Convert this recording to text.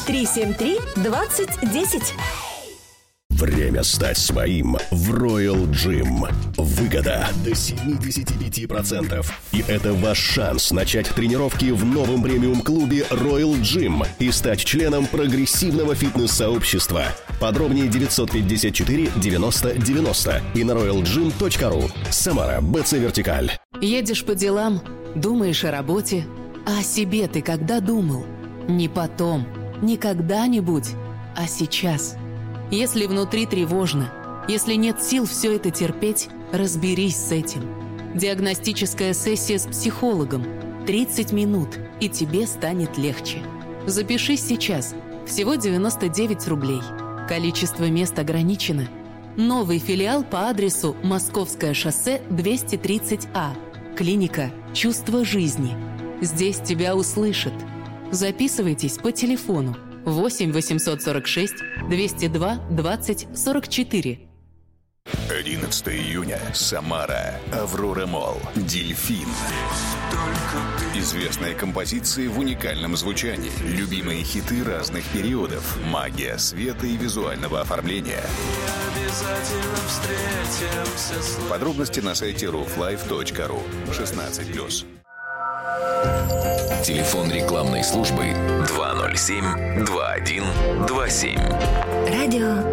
373-2010. Время стать своим в Royal Gym. Выгода до 75%. И это ваш шанс начать тренировки в новом премиум-клубе Royal Gym и стать членом прогрессивного фитнес-сообщества. Подробнее 954 90 90 и на royalgym.ru. Самара, БЦ Вертикаль. Едешь по делам, думаешь о работе. А о себе ты когда думал? Не потом, не когда-нибудь, а сейчас. Если внутри тревожно, если нет сил все это терпеть, разберись с этим. Диагностическая сессия с психологом. 30 минут, и тебе станет легче. Запишись сейчас. Всего 99 рублей. Количество мест ограничено. Новый филиал по адресу Московское шоссе 230А. Клиника «Чувство жизни». Здесь тебя услышат. Записывайтесь по телефону 8 846 202 20 44. 11 июня. Самара. Аврора Молл. Дельфин. Известные композиции в уникальном звучании. Любимые хиты разных периодов. Магия света и визуального оформления. Подробности на сайте rooflife.ru. 16+. Телефон рекламной службы 207 2127. Радио